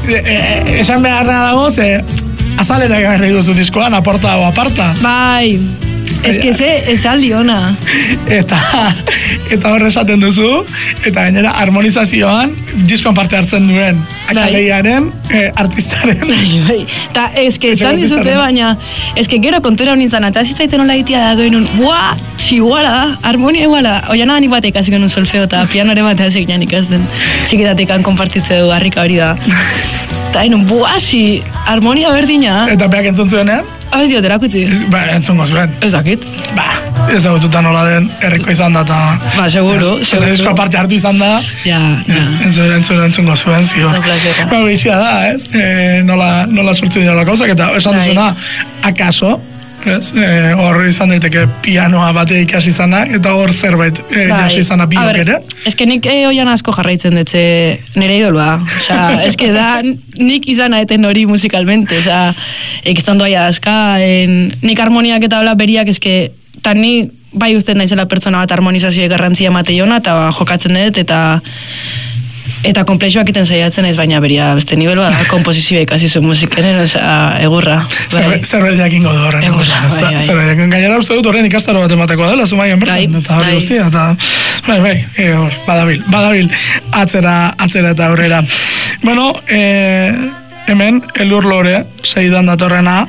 esan beharra dago, azalera garri duzu diskoan, aporta o aparta. Bai, eske esaldi ona. Eta horre esaten duzu, eta gainera harmonizazioan diskoan parte hartzen duen akaleiaren, artistaren. Bai. Ta eske esan dizute, baina eske gero kontura honintzen, eta zitzaiten hola itia da goinun, buah, iguala da, harmonia iguala da. Oian nik batek hasi genuen solfeo eta pianore bat hasi ginen ikasten. Txikitatekan konpartitze du, harrika hori da. Eta hainun, buasi, harmonia berdina. Eta beak entzun zuenean? Ez diot, erakutzi. Entzungo zuen. Ez dakit. Ezagututa nola den herriko izan da, eta... seguro. Eta disko aparte hartu izan da. Ja. Entzungo zuen, zio. Bizia da, ez? Nola sortzen dira gauzak, eta esan duzuna, akaso, hor izan daiteke pianoa bate ikasi izana, eta hor zerbait jaso izana biok ere. Eske nik oian asko jarraitzen dutze nire idoloa. Osea, eske da nik izan aeten hori musikalmente. Osea, ekiztan doaia aska, nik harmoniak eta hola beriak eske, eta ni bai uste naizela pertsona bat harmonizazioa garrantzia mateiona, eta jokatzen dut, eta komplexuak iten zaiatzen ez, baina beria beste nivel da, komposizioa ikasi zuen musikeren, egurra. Zerbait jakingo du horren. Egurra, bai. Zerbait jakingo, gainera uste dut horren ikastaro bat emateko dela, Zumaian bertan, eta hori guztia, eta badabil, atzera eta aurrera. Bueno, hemen, Elur Lore, seidan datorrena,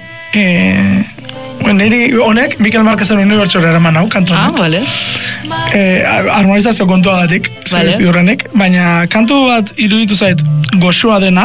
niri honek, Mikel Marquezen unibertsora eraman hau, kantu honek. Vale. Harmonizazio kontua datik, zidurrenik, baina kantu bat iruditu zait goxua dena,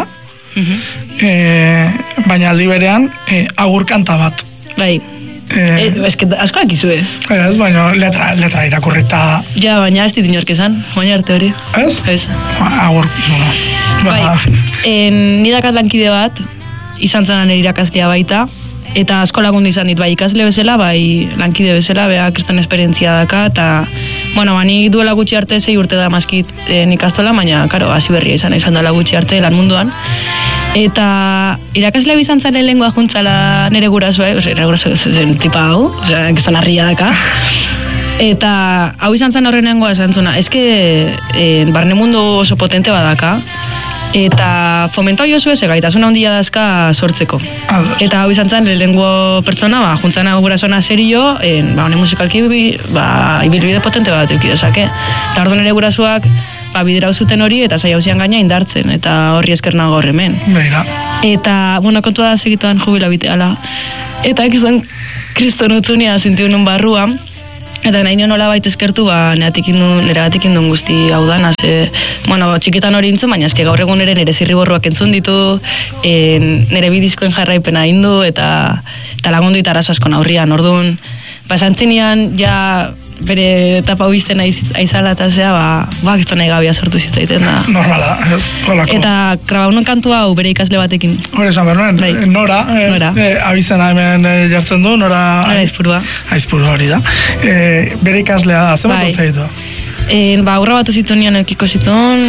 baina aldi berean agurkanta bat. Bai. Eske askoak izue. Ez, baina letra irakurrita... Ja, baina ez dit inork esan, baina arte hori. Ez? Ez. Agur. Bai, nidakat lankide bat, izan zanan irakaslea baita, eta asko lagundu izan dit, bai ikasle bezala, bai lankide bezala, beha kristan esperientzia daka, eta, bueno, ni duela gutxi arte 6 urte da maskit ikastola, baina, karo, hasi berria izan dela gutxi arte lan munduan. Eta irakaslea izan zan lehengoa juntzala nire gurasoa, nire gurasoa zen tipa hau, kristan harria daka. Eta hau izan zen horrenengoa esan zuna, eske barne mundu oso potente badaka, eta fomentau jo zuen gaitasuna handia dazka sortzeko. Eta hau izan zen lehenengo pertsona, juntzana gurasoana serio, honen musikalki ibilbide potente bat eukidezake. Eta orduan ere gurasoak bidera zuten hori, eta zai hauzian gaina indartzen, eta horri esker nago horremen. Eta, bueno, kontua da segituan jubila biteala. Eta ekizan kriston utzunia zintiu nun barrua, eta nahi nola baita eskertu, nire gatik indun guzti hau dana, bueno, txikitan hori intzun, baina eske gaur egun ere nire zirriborruak entzun ditu, nire bidizkoen jarraipena indu, eta lagundu eta arazo asko naurrian, orduan, basantzinean, ja, bere etapa bizten aizala eta zea, gizto nahi gabia sortu zitzaiten da. Normala, ez, holako. Eta grabaunon kantu hau bere ikasle batekin. Hore esan behar nuen, Nora, abizena hemen jartzen du, Nora Aizpurua. Aizpurua hori da. Bere ikaslea da, zer bat urte ditu? Aurra bat uzitunian eukiko zituen,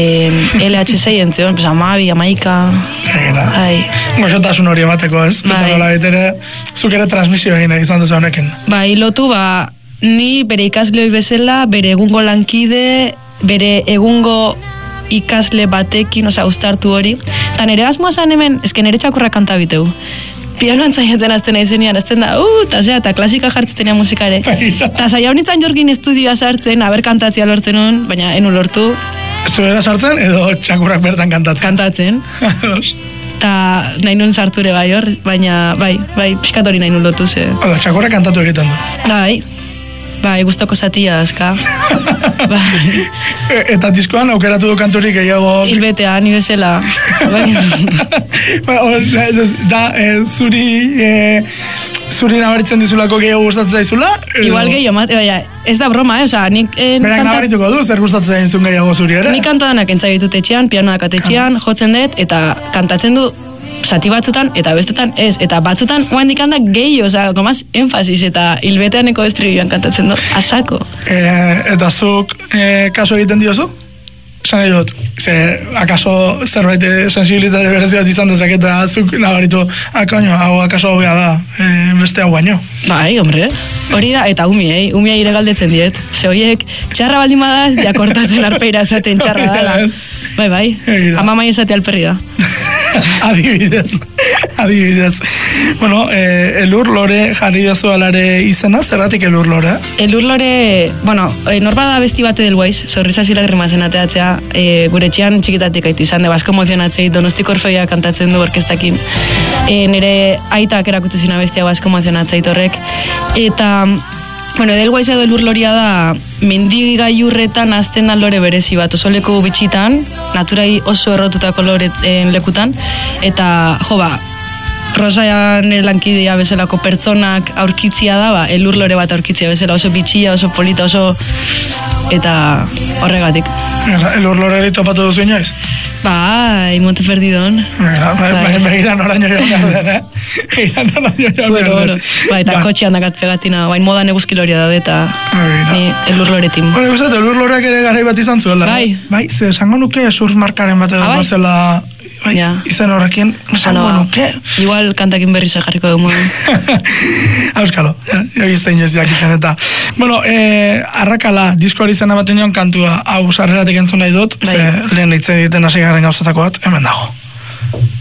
LH6 entzion, amabi, amaika. Goxotasun hori emateko, ez? Eta nola betere, zuk ere transmisio egin izan duzu honekin. Lotu, ni bere ikasleoi bezala, bere egungo lankide, bere egungo ikasle batekin, uztartu hori. Eta nire asmoa zan hemen, eske nire txakurra kanta biteu. Pianoan zaiatzen azten aizenean, azten da, eta klasika jartzen musikare. Eta zaila honitzen jorgin estudioa sartzen, aber kantatzia lortzen hon, baina enu lortu. Estudioa sartzen edo txakurrak bertan kantatzen? Kantatzen. Eta nahi nun sartu ere bai hor, baina bai, pixkat hori nahi nun lotu ze. Txakurrak kantatu egiten du? Bai, guztoko zatia, azka. Eta diskoan aukeratu du kanturik gehiago... Hilbetea, ni bezala. Da, zuri nabaritzen dizulako gehiago gustatzen zaizula? Igual gehiago, ez da broma, nik... Berak nabarituko du, zer gustatzen zaizun gehiago zuri ere? Nik kantadanak entzabitut etxean, pianoak atetxean, jotzen dut, eta kantatzen du zati batzutan, eta bestetan ez, eta batzutan oandik handak gehi, gomaz, enfasiz, eta hilbeteaneko estribioan kantatzen du, asako. Eta zuk kaso egiten diozu? Esan nahi dut, akaso zerbait sensibilitate berezi bat izan dezak, eta zuk nabaritu, hau akaso hobea da, beste hau baino. Bai, hombre, hori da, eta umiei ire galdetzen diet. Ze horiek, txarra baldin badaz, jakortatzen arpeira esaten txarra dala. Bai, amamai esate alperri da. Adibidez. Bueno, Elur Lore jarri dozu alare izena, zergatik Elur Lore? Elur Lore, bueno, norbada besti bate del guaiz, sorrisaz hilagrimazen ateatzea, gure txian txikitatik aitu izan, de basko emozionatzei, Donostik Orfeia kantatzen du orkestakin. Nire aitak erakutzu zina bestia basko emozionatzei horrek. Eta, bueno, Edelweiss edo Elur Loria da mendigaiurretan azten da lore berezi bat, oso leku bitxitan, naturai oso errotutako lore lekutan, eta, jo ba, Rosaian lankidea bezalako pertsonak aurkitzia da, Elur Lore bat aurkitzia bezala, oso bitxia, oso polita, oso... eta horregatik. Elur Lore topatu duzu inoiz? Bai, Monteferdidon. Begiran oraino joan garden, Begiran oraino joan garden. Eta kotxean dakat pegatina, bain modan eguzkiloria da, eta ni Elur Loretin. Bueno, guztat, Elur Loreak ere garai bat izan zuela. Bai, ze esango nuke surf markaren bat edo bazela... izan horrekin, esango nuke. Igual kantakin berri jarriko dugu modu. Euskalo, egizte inoiz jakiten eta. Bueno, Arrakala, diskoari izan abaten joan kantua, hau sarreratik entzun nahi dut, ze lehen hitz egiten hasi garen gauzatako bat, hemen dago.